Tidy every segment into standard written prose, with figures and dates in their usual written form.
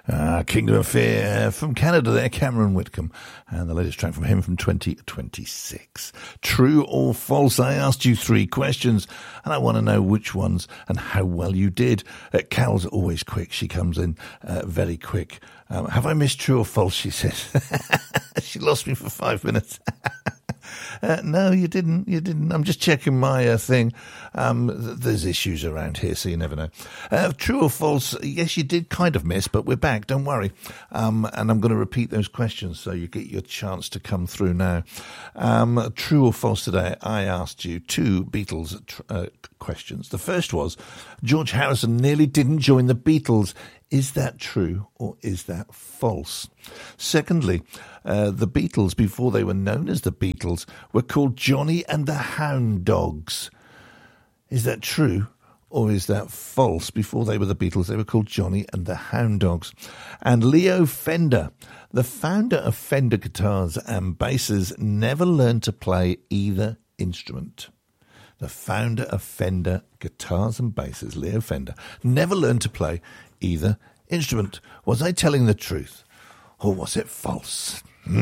Kingdom of Fear from Canada there, Cameron Whitcomb. And the latest track from him from 2026. True or false? I asked you 3 questions and I want to know which ones and how well you did. Carol's always quick. She comes in very quick. Have I missed true or false? She says. She lost me for 5 minutes. No, you didn't. You didn't. I'm just checking my thing. There's issues around here, so you never know. True or false? Yes, you did kind of miss, but we're back. Don't worry. And I'm going to repeat those questions so you get your chance to come through now. True or false today? I asked you 2 Beatles questions. The first was, George Harrison nearly didn't join the Beatles. Is that true or is that false? Secondly, the Beatles, before they were known as the Beatles, were called Johnny and the Hound Dogs. Is that true or is that false? Before they were the Beatles, they were called Johnny and the Hound Dogs. And Leo Fender, the founder of Fender guitars and basses, never learned to play either instrument. The founder of Fender guitars and basses, Leo Fender, never learned to play either instrument. Was I telling the truth or was it false?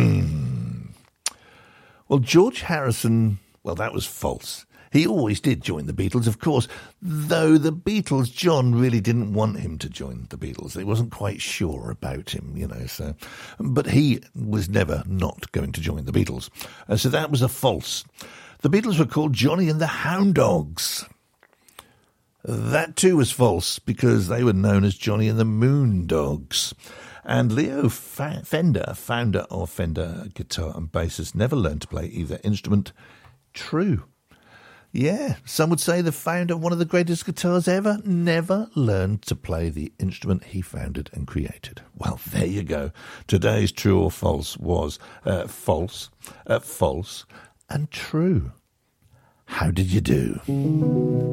Well, George Harrison, well, that was false. He always did join the Beatles, of course, though the Beatles, John really didn't want him to join the Beatles. He wasn't quite sure about him, so. But he was never not going to join the Beatles. So that was a false. The Beatles were called Johnny and the Hound Dogs. That too was false because they were known as Johnny and the Moon Dogs. And Leo Fender, founder of Fender guitar and basses, never learned to play either instrument. True. Yeah, some would say the founder of one of the greatest guitars ever never learned to play the instrument he founded and created. Well, there you go. Today's true or false was false, false, and true. How did you do?